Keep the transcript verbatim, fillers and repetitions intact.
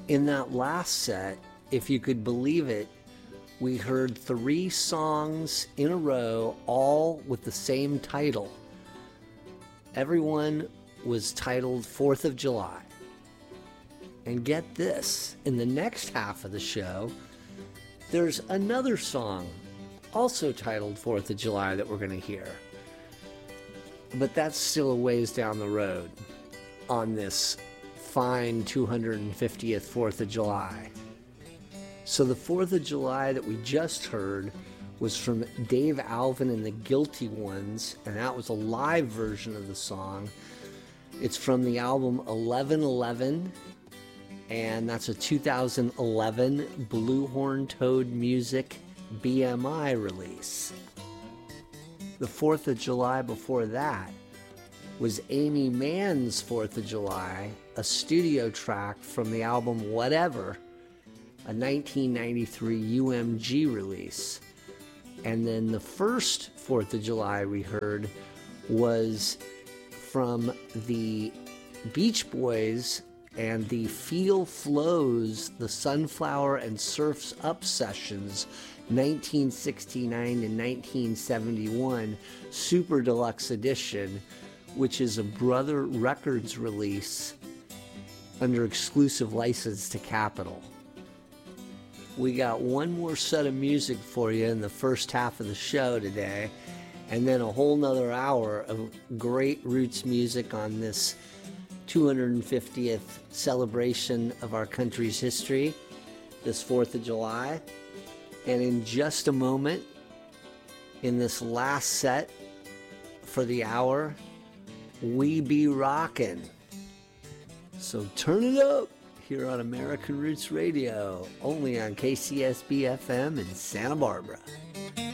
In that last set, if you could believe it, we heard three songs in a row, all with the same title. Everyone was titled fourth of July. And get this, in the next half of the show, there's another song also titled fourth of July that we're going to hear. But that's still a ways down the road on this fine two hundred fiftieth fourth of July. So the fourth of July that we just heard was from Dave Alvin and the Guilty Ones, and that was a live version of the song. It's from the album eleven eleven, and that's a two thousand eleven Blue Horn Toad Music B M I release. The fourth of July before that was Amy Mann's fourth of July, a studio track from the album Whatever, a nineteen ninety-three U M G release. And then the first fourth of July we heard was from the Beach Boys and the Feel Flows, the Sunflower and Surf's Up sessions, nineteen sixty-nine to nineteen seventy-one Super Deluxe Edition, which is a Brother Records release under exclusive license to Capitol. We got one more set of music for you in the first half of the show today, and then a whole nother hour of great roots music on this two hundred fiftieth celebration of our country's history, this fourth of July. And in just a moment, in this last set for the hour, we be rockin'. So turn it up here on American Roots Radio, only on K C S B F M in Santa Barbara.